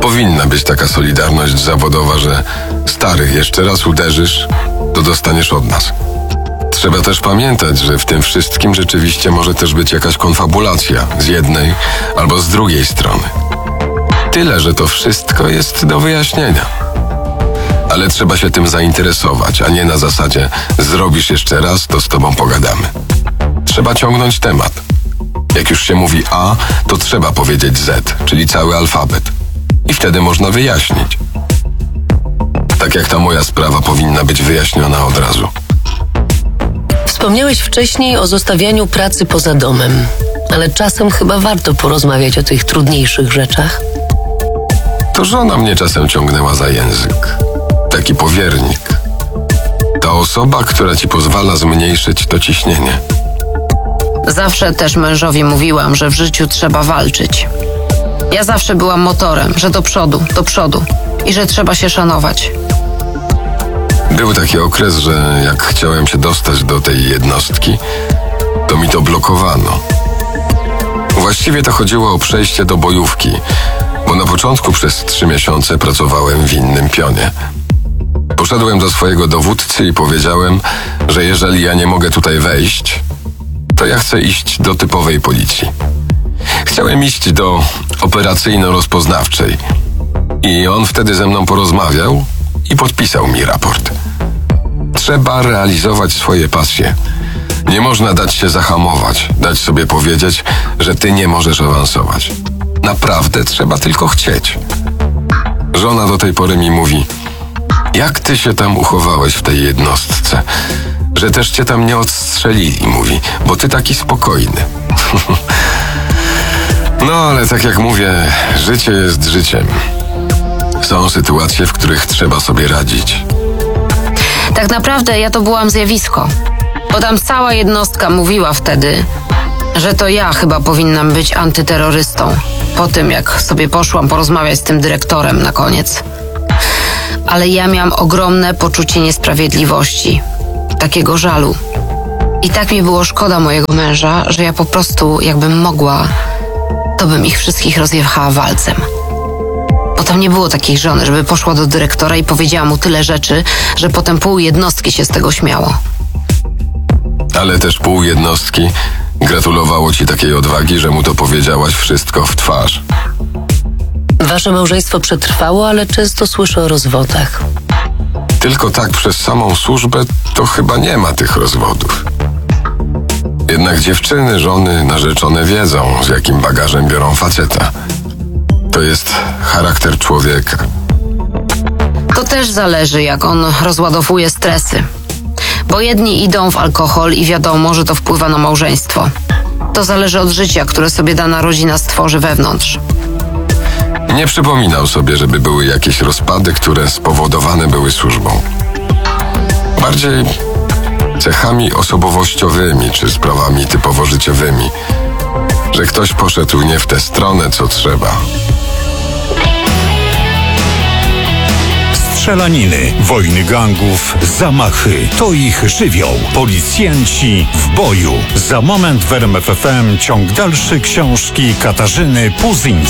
Powinna być taka solidarność zawodowa, że starych jeszcze raz uderzysz, to dostaniesz od nas. Trzeba też pamiętać, że w tym wszystkim rzeczywiście może też być jakaś konfabulacja z jednej albo z drugiej strony. Tyle, że to wszystko jest do wyjaśnienia. Ale trzeba się tym zainteresować, a nie na zasadzie zrobisz jeszcze raz, to z tobą pogadamy. Trzeba ciągnąć temat. Jak już się mówi A, to trzeba powiedzieć Z, czyli cały alfabet. I wtedy można wyjaśnić. Tak jak ta moja sprawa powinna być wyjaśniona od razu. Wspomniałeś wcześniej o zostawianiu pracy poza domem, ale czasem chyba warto porozmawiać o tych trudniejszych rzeczach. To żona mnie czasem ciągnęła za język. Taki powiernik. Ta osoba, która ci pozwala zmniejszyć to ciśnienie. Zawsze też mężowi mówiłam, że w życiu trzeba walczyć. Ja zawsze byłam motorem, że do przodu i że trzeba się szanować. Był taki okres, że jak chciałem się dostać do tej jednostki, to mi to blokowano. Właściwie to chodziło o przejście do bojówki, bo na początku przez 3 miesiące pracowałem w innym pionie. Poszedłem do swojego dowódcy i powiedziałem, że jeżeli ja nie mogę tutaj wejść, to ja chcę iść do typowej policji. Chciałem iść do operacyjno-rozpoznawczej i on wtedy ze mną porozmawiał i podpisał mi raport. Trzeba realizować swoje pasje. Nie można dać się zahamować, dać sobie powiedzieć, że ty nie możesz awansować. Naprawdę trzeba tylko chcieć. Żona do tej pory mi mówi: jak ty się tam uchowałeś w tej jednostce? Że też cię tam nie odstrzelili, mówi, bo ty taki spokojny. No ale tak jak mówię, życie jest życiem. Są sytuacje, w których trzeba sobie radzić. Tak naprawdę ja to byłam zjawisko, bo tam cała jednostka mówiła wtedy, że to ja chyba powinnam być antyterrorystą, po tym jak sobie poszłam porozmawiać z tym dyrektorem na koniec. Ale ja miałam ogromne poczucie niesprawiedliwości, takiego żalu. I tak mi było szkoda mojego męża, że ja po prostu, jakbym mogła, to bym ich wszystkich rozjechała walcem. Bo tam nie było takiej żony, żeby poszła do dyrektora i powiedziała mu tyle rzeczy, że potem pół jednostki się z tego śmiało. Ale też pół jednostki gratulowało ci takiej odwagi, że mu to powiedziałaś wszystko w twarz. Wasze małżeństwo przetrwało, ale często słyszę o rozwodach. Tylko tak przez samą służbę to chyba nie ma tych rozwodów. Jednak dziewczyny, żony, narzeczone wiedzą, z jakim bagażem biorą faceta. To jest charakter człowieka. To też zależy, jak on rozładowuje stresy. Bo jedni idą w alkohol i wiadomo, że to wpływa na małżeństwo. To zależy od życia, które sobie dana rodzina stworzy wewnątrz. Nie przypominam sobie, żeby były jakieś rozpady, które spowodowane były służbą. Bardziej cechami osobowościowymi czy sprawami typowo życiowymi, że ktoś poszedł nie w tę stronę, co trzeba. Strzelaniny, wojny gangów, zamachy. To ich żywioł. Policjanci w boju. Za moment w RMF FM ciąg dalszy książki Katarzyny Puzyńskiej.